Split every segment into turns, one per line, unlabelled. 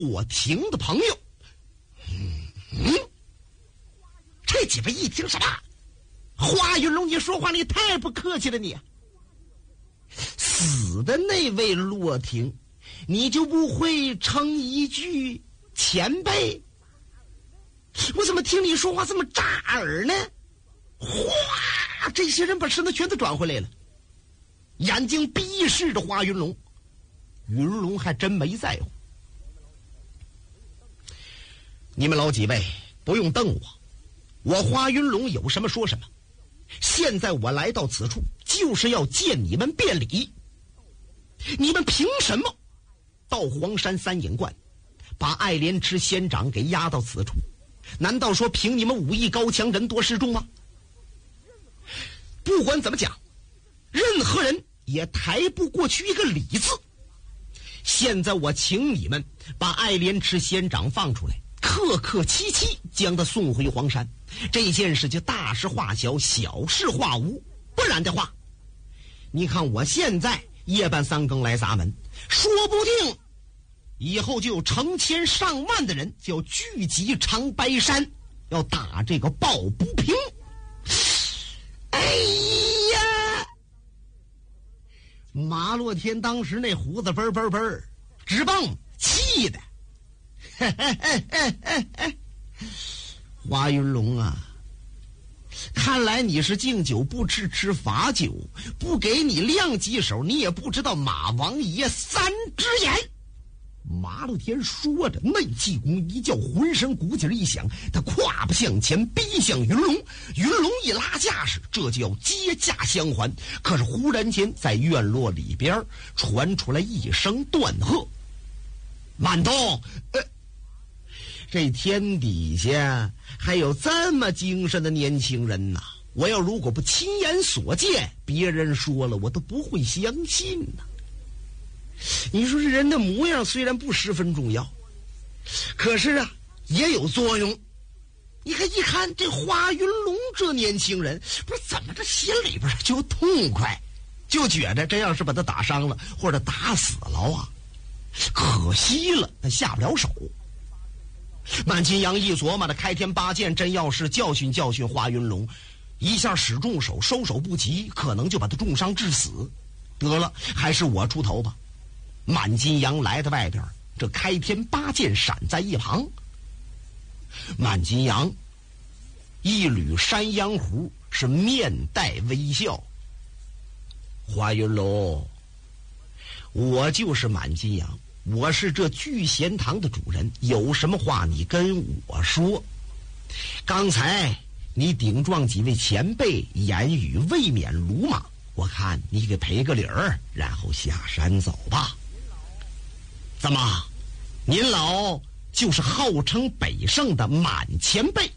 洛亭的朋友。这几位一听什么？华云龙，你说话你太不客气了你。死的那位洛亭，你就不会称一句前辈？我怎么听你说话这么扎耳呢？哗！这些人把身子全都转回来了，眼睛逼视着华云龙。云龙还真没在乎。你们老几位不用瞪我，我华云龙有什么说什么。现在我来到此处，就是要见你们辩理。你们凭什么到黄山三隐观，把爱莲池仙长给押到此处？难道说凭你们武艺高强，人多势众吗？不管怎么讲，任何人也抬不过去一个理字。现在我请你们把爱莲池仙长放出来，客客气气将他送回黄山。这件事就大事化小，小事化无。不然的话，你看我现在夜半三更来砸门，说不定以后就有成千上万的人就要聚集长白山，要打这个抱不平。哎呀，马洛天当时那胡子嘣嘣嘣直蹦，气的华云龙啊，看来你是敬酒不吃吃罚酒，不给你亮几手，你也不知道马王爷三只眼。马洛天说着，内气功一叫，浑身骨节一响，他跨步向前，逼向云龙。云龙一拉架势，这就要接驾相还。可是忽然间，在院落里边传出来一声断喝：“慢动！”这天底下还有这么精神的年轻人呐！我要如果不亲眼所见，别人说了我都不会相信呐。你说这人的模样虽然不十分重要，可是啊也有作用。你看一看这华云龙这年轻人，不是怎么着心里边就痛快，就觉得这要是把他打伤了或者打死了啊，可惜了他下不了手。满金阳一琢磨的开天八剑，真要是教训教训华云龙，一下使重手，收手不及，可能就把他重伤致死。得了，还是我出头吧。满金阳来到外边，这开天八剑闪在一旁。满金阳一捋山羊胡，是面带微笑。华云龙，我就是满金阳，我是这聚贤堂的主人，有什么话你跟我说。刚才你顶撞几位前辈，言语未免鲁莽，我看你给赔个礼儿，然后下山走吧。怎么，您老就是号称北圣的满前辈？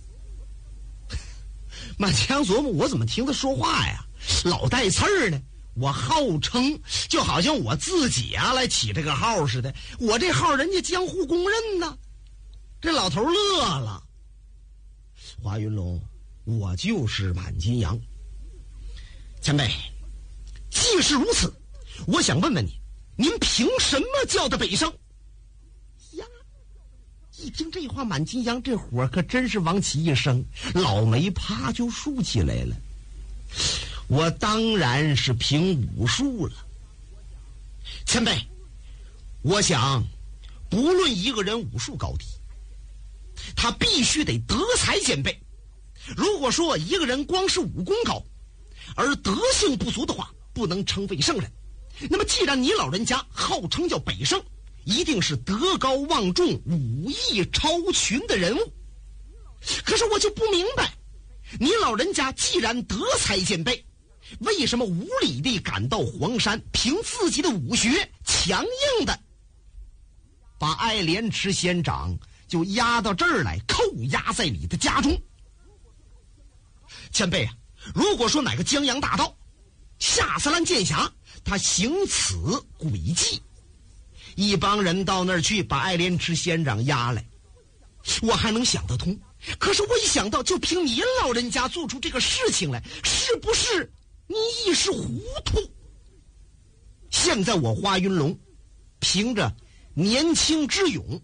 满强琢磨，我怎么听他说话呀，老带刺儿呢？我号称就好像我自己啊来起这个号似的，我这号人家江湖公认呢。这老头乐了。华云龙，我就是满金阳。前辈，既是如此，我想问问你，您凭什么叫他北圣呀？一听这话，满金阳这火可真是往起一升，老眉啪就竖起来了。我当然是凭武术了。前辈，我想不论一个人武术高低，他必须得德才兼备。如果说一个人光是武功高而德性不足的话，不能称为圣人。那么既然你老人家号称叫北圣，一定是德高望重、武艺超群的人物。可是我就不明白，你老人家既然德才兼备，为什么无理地赶到黄山，凭自己的武学强硬的把爱莲池仙长就押到这儿来，扣押在你的家中？前辈啊，如果说哪个江洋大盗下三滥剑侠，他行此诡计，一帮人到那儿去把爱莲池仙长押来，我还能想得通。可是我一想到就凭您老人家做出这个事情来，是不是你一时糊涂？现在我花云龙凭着年轻之勇，